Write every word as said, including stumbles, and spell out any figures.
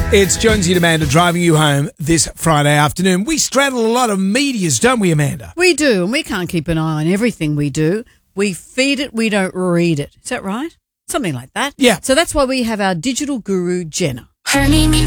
It's Jonesy and Amanda driving you home this Friday afternoon. We straddle a lot of medias, don't we, Amanda? We do, and we can't keep an eye on everything we do. We feed it, we don't read it. Is that right? Something like that. Yeah. So that's why we have our digital guru, Jenna. Her name